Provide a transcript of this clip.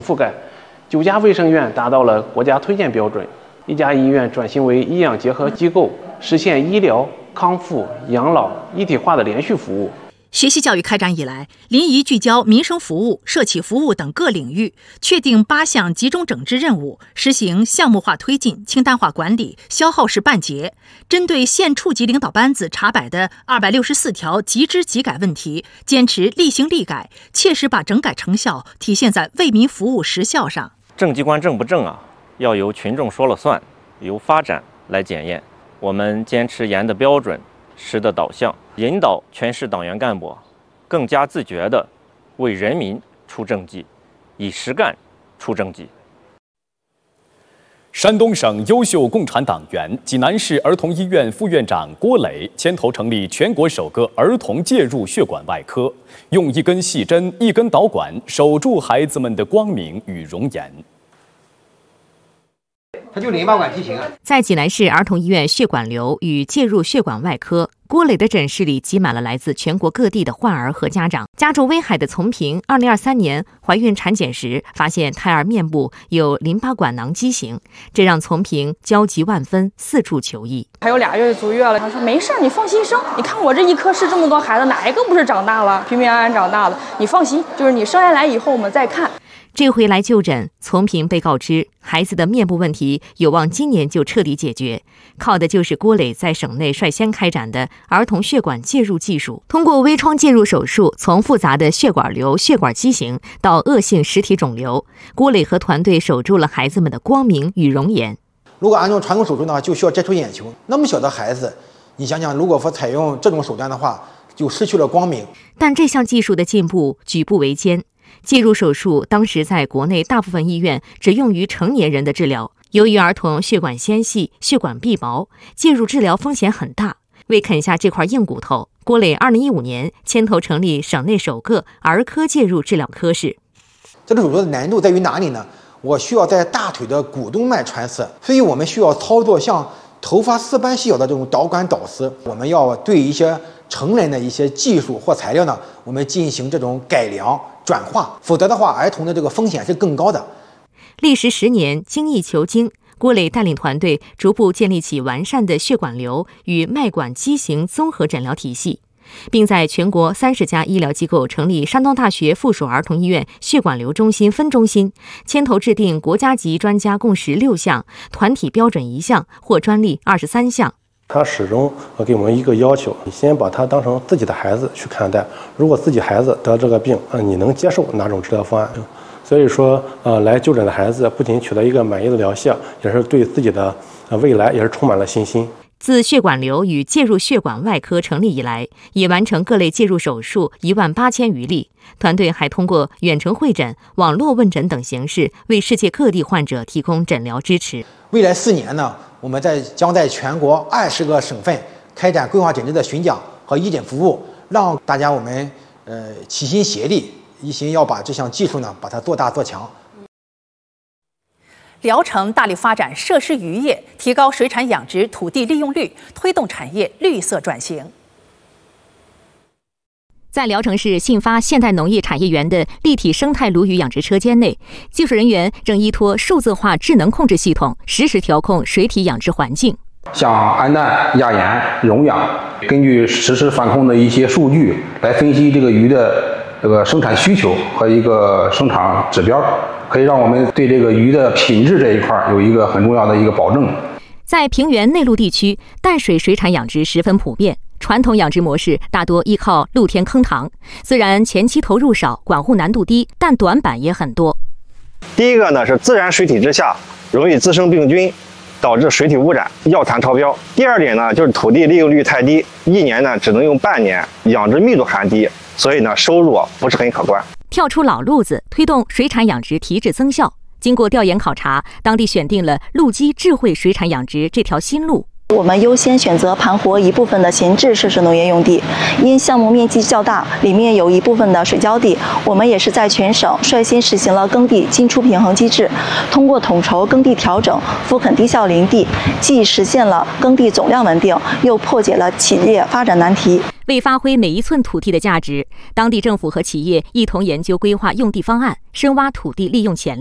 覆盖，9家卫生院达到了国家推荐标准，1家医院转型为医养结合机构，实现医疗、康复、养老一体化的连续服务。 学习教育开展以来，临沂聚焦民生服务、社企服务等各领域，确定8项集中整治任务，实行项目化推进、清单化管理、消耗式办结。针对县处级领导班子查摆的264条即知即改问题，坚持立行立改，切实把整改成效体现在为民服务实效上。 正机关正不正要由群众说了算，由发展来检验。我们坚持严的标准、实的导向，引导全市党员干部更加自觉地为人民出政绩，以实干出政绩。 山东省优秀共产党员、济南市儿童医院副院长郭磊牵头成立全国首个儿童介入血管外科，用一根细针、一根导管守住孩子们的光明与容颜。 它就淋巴管畸形啊！ 在济南市儿童医院血管瘤与介入血管外科，郭磊的诊室里挤满了来自全国各地的患儿和家长。家住威海的从平，2023年怀孕产检时发现胎儿面部有淋巴管囊畸形，这让从平焦急万分，四处求医。 还有2月足月了，他说没事，你放心生。你看我这一科室这么多孩子，哪一个不是长大了，平平安安长大的？你放心，就是你生下来以后我们再看。 这回来就诊，从平被告知孩子的面部问题有望今年就彻底解决，靠的就是郭磊在省内率先开展的儿童血管介入技术。通过微创介入手术，从复杂的血管瘤、血管畸形到恶性实体肿瘤，郭磊和团队守住了孩子们的光明与容颜。 如果按照传统手术的话，就需要摘除眼球，那么小的孩子，你想想，如果说采用这种手段的话，就失去了光明。 但这项技术的进步举步维艰。介入手术当时在国内大部分医院只用于成年人的治疗，由于儿童血管纤细、血管壁薄，介入治疗风险很大。为啃下这块硬骨头，郭磊2015年牵头成立省内首个儿科介入治疗科室。 这个手术的难度在于哪里呢？我需要在大腿的股动脉穿刺，所以我们需要操作像头发丝般细小的这种导管导丝。我们要对一些成人的一些技术或材料呢，我们进行这种改良转化，否则的话，儿童的这个风险是更高的。 历时10年，精益求精，郭磊带领团队逐步建立起完善的血管瘤与脉管畸形综合诊疗体系，并在全国30家医疗机构成立山东大学附属儿童医院血管瘤中心分中心，牵头制定国家级专家共识6项，团体标准1项，获专利23项。 他始终给我们一个要求，你先把他当成自己的孩子去看待。如果自己孩子得这个病，你能接受哪种治疗方案？所以说，来就诊的孩子不仅取得一个满意的疗效，也是对自己的未来也是充满了信心。 自血管瘤与介入血管外科成立以来，已完成各类介入手术18000余例。团队还通过远程会诊、网络问诊等形式，为世界各地患者提供诊疗支持。 未来4年呢，我们将在全国20个省份开展规划诊治的巡讲和义诊服务，让大家我们齐心协力，一心要把这项技术呢，把它做大做强。 聊城大力发展设施渔业，提高水产养殖土地利用率，推动产业绿色转型。 在聊城市信发现代农业产业园的立体生态鲈鱼养殖车间内，技术人员正依托数字化智能控制系统，实时调控水体养殖环境。 像氨氮、亚盐、溶氧，根据实时反控的一些数据来分析这个鱼的这个生产需求和一个生产指标，可以让我们对这个鱼的品质这一块有一个很重要的一个保证。 在平原内陆地区，淡水水产养殖十分普遍。传统养殖模式大多依靠露天坑塘，虽然前期投入少，管护难度低，但短板也很多。 第一个呢是自然水体之下容易滋生病菌，导致水体污染、药残超标。第二点呢就是土地利用率太低，一年呢只能用半年，养殖密度还低，所以呢收入不是很可观。 跳出老路子，推动水产养殖提质增效。经过调研考察，当地选定了陆基智慧水产养殖这条新路。 我们优先选择盘活一部分的闲置设施农业用地，因项目面积较大，里面有一部分的水浇地，我们也是在全省率先实行了耕地进出平衡机制，通过统筹耕地调整、复垦低效林地，既实现了耕地总量稳定，又破解了企业发展难题。 为发挥每一寸土地的价值，当地政府和企业一同研究规划用地方案，深挖土地利用潜力。